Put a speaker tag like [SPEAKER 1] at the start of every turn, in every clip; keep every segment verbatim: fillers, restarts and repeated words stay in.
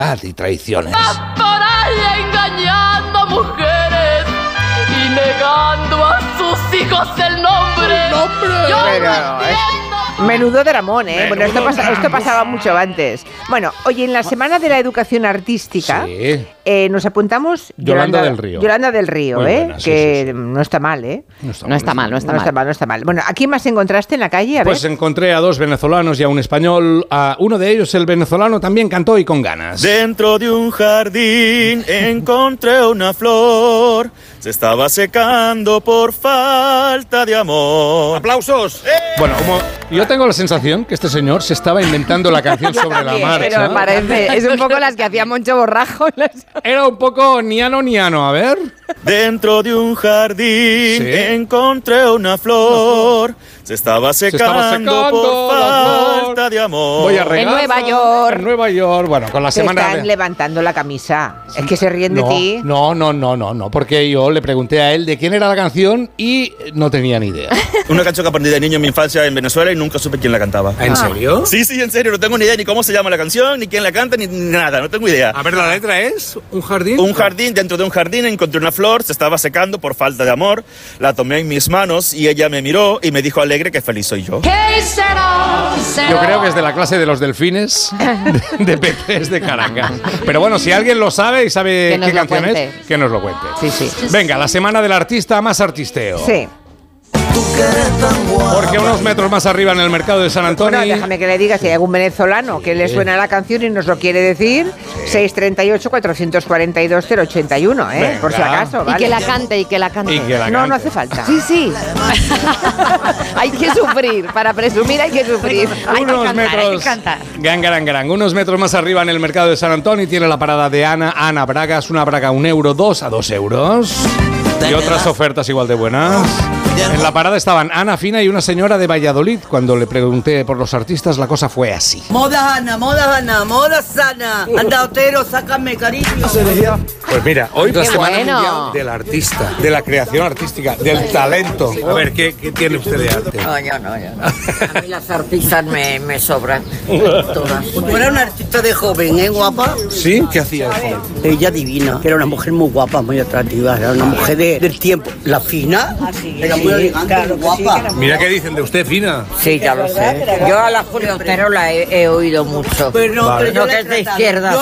[SPEAKER 1] y traiciones.
[SPEAKER 2] Vas por ahí engañando mujeres y negando a sus hijos el nombre.
[SPEAKER 3] ¿El nombre?
[SPEAKER 2] Yo
[SPEAKER 4] Pero,
[SPEAKER 2] no
[SPEAKER 4] eh,
[SPEAKER 2] entiendo.
[SPEAKER 4] Menudo dramón, ¿eh? Bueno, esto,
[SPEAKER 1] Menudo
[SPEAKER 4] pasa- esto
[SPEAKER 1] drama.
[SPEAKER 4] pasaba mucho antes. Bueno, oye, en la Semana de la Educación Artística
[SPEAKER 1] Sí.
[SPEAKER 4] eh, nos apuntamos...
[SPEAKER 1] Yolanda del Río.
[SPEAKER 4] Yolanda del Río,
[SPEAKER 1] Muy
[SPEAKER 4] ¿eh?
[SPEAKER 1] buena, sí,
[SPEAKER 4] que
[SPEAKER 1] sí, sí.
[SPEAKER 4] no está mal, ¿eh?
[SPEAKER 1] No está
[SPEAKER 3] No está mal, no está
[SPEAKER 4] no
[SPEAKER 3] mal.
[SPEAKER 4] está mal, no está mal. Bueno, ¿a quién más encontraste en la calle? A
[SPEAKER 1] Pues
[SPEAKER 4] ver.
[SPEAKER 1] encontré a dos venezolanos y a un español. A uno de ellos, el venezolano, también cantó y con ganas.
[SPEAKER 5] Dentro de un jardín encontré una flor, se estaba secando por falta de amor.
[SPEAKER 1] ¡Aplausos! Bueno, como yo tengo la sensación que este señor se estaba inventando la canción
[SPEAKER 4] Yo
[SPEAKER 1] sobre
[SPEAKER 4] también,
[SPEAKER 1] la marcha.
[SPEAKER 3] Pero parece, es un poco las que hacía Moncho Borrajo.
[SPEAKER 1] Era un poco niano niano, a ver.
[SPEAKER 5] Dentro de un jardín
[SPEAKER 1] Sí.
[SPEAKER 5] encontré una flor, se estaba secando,
[SPEAKER 1] estaba secando
[SPEAKER 5] por
[SPEAKER 1] la flor.
[SPEAKER 5] falta de amor.
[SPEAKER 1] Voy a regar.
[SPEAKER 3] Nueva York.
[SPEAKER 1] En Nueva York. Bueno, con la
[SPEAKER 4] Te
[SPEAKER 1] semana
[SPEAKER 4] están
[SPEAKER 1] de...
[SPEAKER 4] levantando la camisa. Es que se ríen de
[SPEAKER 1] No,
[SPEAKER 4] ti.
[SPEAKER 1] no, no, no, no, no, porque yo le pregunté a él de quién era la canción y no tenía ni idea.
[SPEAKER 5] Una canción que aprendí de niño en mi infancia en Venezuela y nunca supe quién la cantaba.
[SPEAKER 1] ¿En serio?
[SPEAKER 5] Sí, sí, en serio, no tengo ni idea ni cómo se llama la canción, ni quién la canta, ni nada, no tengo idea.
[SPEAKER 1] A ver, la letra es un jardín.
[SPEAKER 5] Un jardín, dentro de un jardín encontré una flor, se estaba secando por falta de amor. La tomé en mis manos y ella me miró y me dijo alegre que feliz soy yo.
[SPEAKER 2] ¿Qué será?
[SPEAKER 1] Yo creo que es de la clase de los delfines de, de Peces de Caracas. Pero bueno, si alguien lo sabe y sabe
[SPEAKER 3] Que nos
[SPEAKER 1] qué
[SPEAKER 3] lo
[SPEAKER 1] canción
[SPEAKER 3] cuente.
[SPEAKER 1] es, que nos lo cuente.
[SPEAKER 4] Sí, sí.
[SPEAKER 1] Venga, la semana del artista más artisteo.
[SPEAKER 4] Sí.
[SPEAKER 1] Porque unos metros más arriba en el mercado de San Antonio.
[SPEAKER 4] Bueno, déjame que le diga si hay algún venezolano que le suena la canción y nos lo quiere decir. seis tres ocho, cuatro cuatro dos, cero ocho uno, ¿eh?
[SPEAKER 1] Venga.
[SPEAKER 4] Por si acaso,
[SPEAKER 3] Y
[SPEAKER 4] ¿vale?
[SPEAKER 3] que la cante, y que la cante.
[SPEAKER 1] Y que la
[SPEAKER 4] No,
[SPEAKER 1] cante.
[SPEAKER 4] no hace falta.
[SPEAKER 3] Sí, sí. Hay que sufrir. Para presumir hay que sufrir. Hay que
[SPEAKER 1] Unos
[SPEAKER 3] cantar, hay
[SPEAKER 1] metros.
[SPEAKER 3] que cantar.
[SPEAKER 1] Gang, gang, gang. Unos metros más arriba en el mercado de San Antonio tiene la parada de Ana. Ana Bragas, una braga un euro, dos a dos euros. Y otras ofertas igual de buenas. En la parada estaban Ana Fina y una señora de Valladolid. Cuando le pregunté por los artistas, la cosa fue así.
[SPEAKER 6] Moda Ana, moda Ana, moda sana. Anda, Otero, sácame cariño.
[SPEAKER 1] Pues mira, hoy
[SPEAKER 3] Qué bueno.
[SPEAKER 1] del artista, de la creación artística, del talento. A ver, ¿qué, qué tiene usted de arte?
[SPEAKER 6] No, ya no, ya no. A mí las artistas me, me sobran. Todas. Tú eras una artista de joven, ¿eh, guapa?
[SPEAKER 1] ¿Sí? ¿Qué hacía eso?
[SPEAKER 6] Ella divina, era una mujer muy guapa, muy atractiva, era una mujer de- del tiempo. La Fina, era muy elegante, guapa.
[SPEAKER 1] Mira qué dicen de usted, Fina.
[SPEAKER 6] Sí, ya lo sé. Yo a la Julia Otero la he, he oído mucho. Pero no,
[SPEAKER 1] Vale.
[SPEAKER 6] pero no que es de izquierda.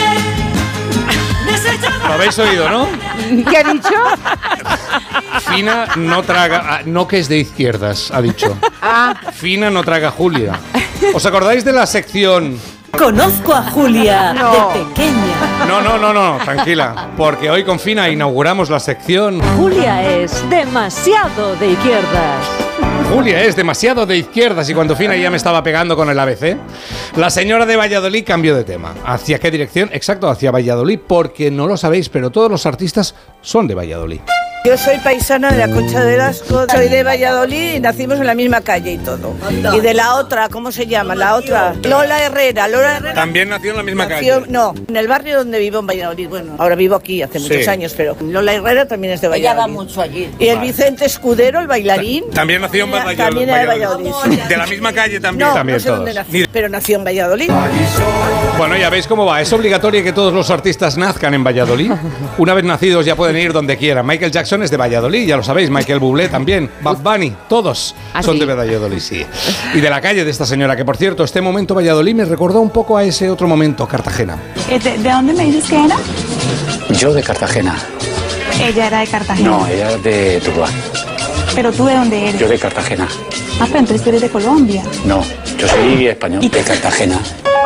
[SPEAKER 1] Lo habéis oído, ¿no?
[SPEAKER 4] ¿Qué ha dicho?
[SPEAKER 1] Fina no traga... ah, no que es de izquierdas, ha dicho.
[SPEAKER 4] Ah,
[SPEAKER 1] Fina no traga Julia. ¿Os acordáis de la sección?
[SPEAKER 7] Conozco a Julia
[SPEAKER 4] No.
[SPEAKER 7] de pequeña.
[SPEAKER 1] No, no, no, no, tranquila. Porque hoy con Fina inauguramos la sección...
[SPEAKER 7] Julia es demasiado de izquierdas.
[SPEAKER 1] Julia es demasiado de izquierdas y cuando Fina ya me estaba pegando con el A B C, la señora de Valladolid cambió de tema. ¿Hacia qué dirección? Exacto, hacia Valladolid, porque no lo sabéis, pero todos los artistas son de Valladolid.
[SPEAKER 8] Yo soy paisana de la Concha de Lasco, soy de Valladolid y nacimos en la misma calle y todo. Y de la otra, ¿cómo se llama? La otra, Lola Herrera. Lola Herrera
[SPEAKER 1] También nació en la misma
[SPEAKER 8] nació-
[SPEAKER 1] calle.
[SPEAKER 8] No, en el barrio donde vivo en Valladolid. Bueno, ahora vivo aquí hace muchos
[SPEAKER 1] Sí.
[SPEAKER 8] años, pero Lola Herrera también es de
[SPEAKER 6] Ella va
[SPEAKER 8] Valladolid.
[SPEAKER 6] mucho allí.
[SPEAKER 8] Y el Vicente Escudero, el bailarín,
[SPEAKER 1] También nació en Valladolid.
[SPEAKER 8] también era de Valladolid. sí.
[SPEAKER 1] De la misma calle también.
[SPEAKER 8] No,
[SPEAKER 1] también
[SPEAKER 8] no sé dónde
[SPEAKER 1] todos.
[SPEAKER 8] nació, pero nació en Valladolid.
[SPEAKER 1] Bueno, ya veis cómo va. Es obligatorio que todos los artistas nazcan en Valladolid. Una vez nacidos ya pueden ir donde quieran. Michael Jackson es de Valladolid, ya lo sabéis. Michael Bublé también. Bad Bunny, todos
[SPEAKER 3] ¿Ah,
[SPEAKER 1] son
[SPEAKER 3] sí?
[SPEAKER 1] de Valladolid, sí. Y de la calle de esta señora, que por cierto, este momento Valladolid me recordó un poco a ese otro momento, Cartagena.
[SPEAKER 7] ¿De, de dónde me dices que era?
[SPEAKER 9] Yo de Cartagena.
[SPEAKER 7] Ella era de Cartagena.
[SPEAKER 9] No, ella es de Tuluá.
[SPEAKER 7] Pero tú, ¿de dónde eres?
[SPEAKER 9] Yo de Cartagena.
[SPEAKER 7] Ah, pero entonces tú eres de Colombia.
[SPEAKER 9] No, yo soy español de Cartagena.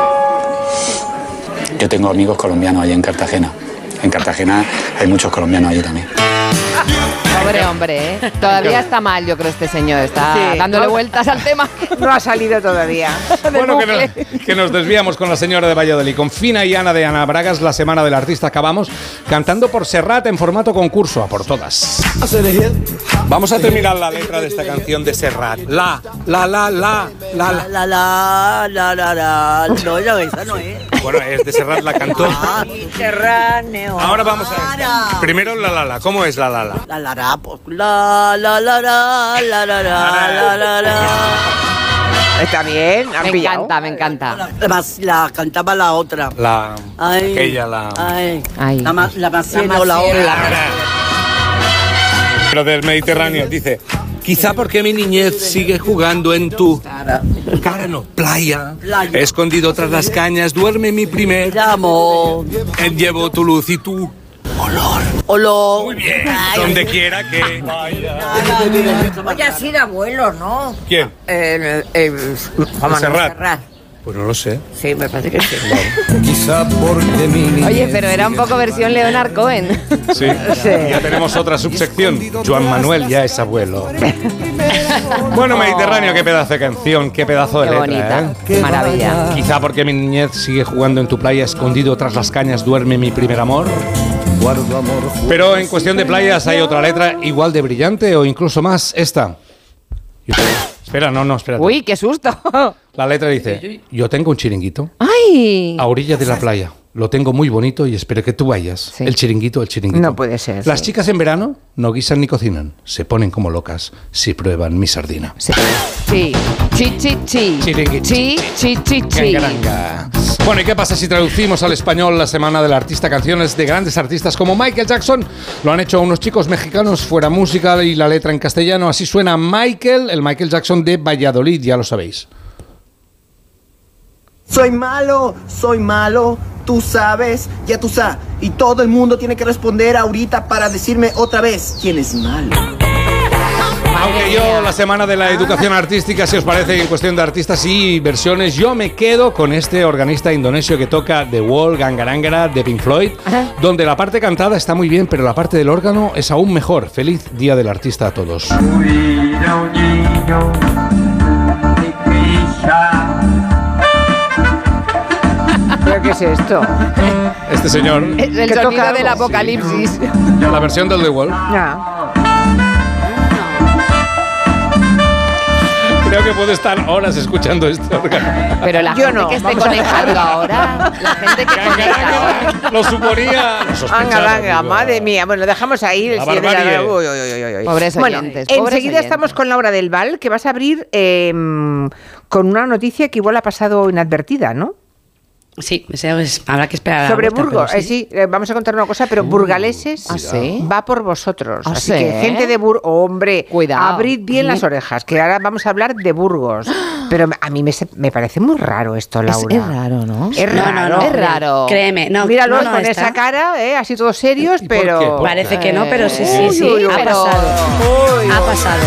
[SPEAKER 9] Yo tengo amigos colombianos allí en Cartagena. En Cartagena hay muchos colombianos allí también.
[SPEAKER 3] Pobre hombre, ¿eh? Todavía está mal, yo creo, este señor. Está
[SPEAKER 4] Sí,
[SPEAKER 3] dándole
[SPEAKER 4] no-
[SPEAKER 3] vueltas al tema.
[SPEAKER 4] no ha salido todavía.
[SPEAKER 1] Bueno, que
[SPEAKER 3] bucle.
[SPEAKER 1] nos, que nos desviamos con la señora de Valladolid. Con Fina y Ana de Ana Bragas, la semana del artista, acabamos cantando por Serrat en formato concurso, a por todas. Vamos a terminar la letra de esta canción de Serrat. La, la, la, la, la, la.
[SPEAKER 6] La la la la la. No, ya esa no es.
[SPEAKER 1] Bueno, es de Serrat, la cantó.
[SPEAKER 8] Mediterráneo.
[SPEAKER 1] Ahora vamos a ver. Primero la, la, la. ¿Cómo es la, la, la?
[SPEAKER 6] La la la, pues, la la la la la la la la la la.
[SPEAKER 4] Está bien, han
[SPEAKER 3] Me
[SPEAKER 4] pillado.
[SPEAKER 3] encanta, me encanta.
[SPEAKER 6] La, la, la cantaba la otra.
[SPEAKER 1] La...
[SPEAKER 6] Ay,
[SPEAKER 1] aquella, la...
[SPEAKER 6] Ay,
[SPEAKER 3] Ay.
[SPEAKER 6] la, ma- la Maciel o la otra.
[SPEAKER 1] Pero del Mediterráneo, dice... Quizá porque mi niñez sigue jugando en tu... Cara no, playa.
[SPEAKER 6] Playa.
[SPEAKER 1] Escondido tras las cañas, duerme mi primer...
[SPEAKER 6] Te amo.
[SPEAKER 1] Eh, Llevo tu luz y tu...
[SPEAKER 6] Olor.
[SPEAKER 1] Muy bien, donde quiera que vaya.
[SPEAKER 8] Oye, así de abuelo, ¿no?
[SPEAKER 1] ¿Quién?
[SPEAKER 8] El, el, Juan
[SPEAKER 1] Serrat.
[SPEAKER 8] Serrat.
[SPEAKER 1] Pues no lo sé.
[SPEAKER 8] Sí, me parece que sí.
[SPEAKER 10] Quizá porque mi niñez
[SPEAKER 3] Oye, pero era un poco versión Leonard Cohen.
[SPEAKER 1] Sí. Ya tenemos otra subsección. Joan Manuel ya es abuelo. Bueno, Mediterráneo, qué pedazo de canción, qué pedazo de
[SPEAKER 3] Qué
[SPEAKER 1] letra,
[SPEAKER 3] bonita,
[SPEAKER 1] ¿eh?
[SPEAKER 3] maravilla.
[SPEAKER 1] Quizá porque mi niñez sigue jugando en tu playa, escondido tras las cañas, duerme mi primer amor.
[SPEAKER 10] guardo amor.
[SPEAKER 1] Pero en cuestión de playas hay otra letra igual de brillante o incluso más, esta. Espera, no, no, espera.
[SPEAKER 3] Uy, qué susto.
[SPEAKER 1] La letra dice, yo tengo un chiringuito
[SPEAKER 3] Ay.
[SPEAKER 1] a orilla de la playa. Lo tengo muy bonito y espero que tú vayas.
[SPEAKER 3] Sí.
[SPEAKER 1] El chiringuito, el chiringuito.
[SPEAKER 4] No puede ser,
[SPEAKER 1] Las
[SPEAKER 4] sí.
[SPEAKER 1] chicas en verano no guisan ni cocinan. Se ponen como locas si prueban mi sardina.
[SPEAKER 3] Sí. Sí. Chi, chi, chi.
[SPEAKER 1] Chiringui.
[SPEAKER 3] Chi, chi, chi, chi.
[SPEAKER 1] Gangaranga. Bueno, ¿y qué pasa si traducimos al español la semana del artista? Canciones de grandes artistas como Michael Jackson. Lo han hecho unos chicos mexicanos, fuera música y la letra en castellano. Así suena Michael, el Michael Jackson de Valladolid, ya lo sabéis.
[SPEAKER 11] Soy malo, soy malo, tú sabes, ya tú sabes. Y todo el mundo tiene que responder ahorita para decirme otra vez quién es malo.
[SPEAKER 1] Aunque yo, la semana de la educación artística, si os parece, en cuestión de artistas y versiones, yo me quedo con este organista indonesio que toca The Wall, Gangarangara, de Pink Floyd,
[SPEAKER 3] Ajá.
[SPEAKER 1] donde la parte cantada está muy bien, pero la parte del órgano es aún mejor. Feliz Día del Artista a todos.
[SPEAKER 4] ¿Pero qué es esto?
[SPEAKER 1] Este señor,
[SPEAKER 3] Es el
[SPEAKER 4] Que
[SPEAKER 3] sonido
[SPEAKER 4] toca
[SPEAKER 3] del
[SPEAKER 4] algo,
[SPEAKER 3] apocalipsis.
[SPEAKER 1] la versión del The Wall.
[SPEAKER 4] Ya.
[SPEAKER 1] Creo que puedo estar horas escuchando este órgano.
[SPEAKER 3] Pero la
[SPEAKER 4] Yo
[SPEAKER 3] gente
[SPEAKER 4] no,
[SPEAKER 3] que esté
[SPEAKER 4] vamos a
[SPEAKER 3] conectando
[SPEAKER 4] dejarlo.
[SPEAKER 3] ahora, la gente que conecta ahora.
[SPEAKER 1] Lo suponía. Lo sospechaba,
[SPEAKER 4] Venga, venga,
[SPEAKER 1] digo.
[SPEAKER 4] madre mía. Bueno, dejamos ahí.
[SPEAKER 1] La
[SPEAKER 4] el siguiente-
[SPEAKER 1] barbarie.
[SPEAKER 4] Uy, uy, uy, uy, uy.
[SPEAKER 3] Pobres
[SPEAKER 4] Bueno,
[SPEAKER 3] oyentes, pobres
[SPEAKER 4] enseguida
[SPEAKER 3] oyentes.
[SPEAKER 4] estamos con Laura del Val, que vas a abrir eh, con una noticia que igual ha pasado inadvertida, ¿no?
[SPEAKER 12] Sí, eso es- habrá que esperar. a la
[SPEAKER 4] Sobre
[SPEAKER 12] vuelta,
[SPEAKER 4] Burgos,
[SPEAKER 12] pero
[SPEAKER 4] eh, sí, eh, vamos a contar una cosa, pero burgaleses
[SPEAKER 3] ¿Ah, sí?
[SPEAKER 4] va por vosotros.
[SPEAKER 3] ¿Ah,
[SPEAKER 4] Así
[SPEAKER 3] sí?
[SPEAKER 4] que gente de Burgos, hombre,
[SPEAKER 3] Cuidado.
[SPEAKER 4] abrid bien las orejas, que ahora vamos a hablar de Burgos. Pero a mí me, se- me parece muy raro esto,
[SPEAKER 3] Es,
[SPEAKER 4] Laura.
[SPEAKER 3] es raro, ¿no?
[SPEAKER 4] Es
[SPEAKER 12] No,
[SPEAKER 4] raro.
[SPEAKER 12] no, no,
[SPEAKER 3] Es raro.
[SPEAKER 12] Créeme, no.
[SPEAKER 4] Míralo
[SPEAKER 12] no, no,
[SPEAKER 4] con
[SPEAKER 12] está-
[SPEAKER 4] esa cara, eh, así todos serios,
[SPEAKER 1] ¿Y por qué?
[SPEAKER 4] pero...
[SPEAKER 1] ¿Por
[SPEAKER 12] Parece que no, pero sí,
[SPEAKER 3] Uy,
[SPEAKER 12] sí, sí.
[SPEAKER 3] uy, uy,
[SPEAKER 12] ha
[SPEAKER 3] pero-
[SPEAKER 12] pasado.
[SPEAKER 4] Uy,
[SPEAKER 12] Ha
[SPEAKER 4] uy.
[SPEAKER 12] pasado.